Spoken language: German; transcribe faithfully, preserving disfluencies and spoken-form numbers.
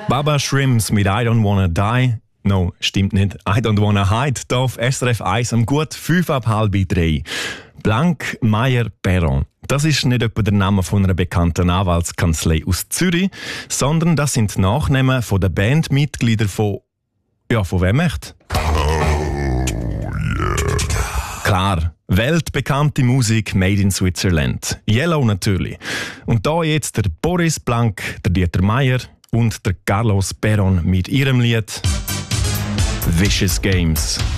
Baba Shrimps mit I Don't Wanna Die. No, stimmt nicht. I Don't Wanna Hide. Hier auf S R F eins um gut fünf ab halb drei. Blank Meyer Perron. Das ist nicht etwa der Name von einer bekannten Anwaltskanzlei aus Zürich, sondern das sind die Nachnamen von der Bandmitglieder von... Ja, von wem echt? Oh, yeah. Klar, weltbekannte Musik made in Switzerland. Yellow natürlich. Und da jetzt der Boris Blank, der Dieter Meyer und der Carlos Perron mit ihrem Lied Vicious Games.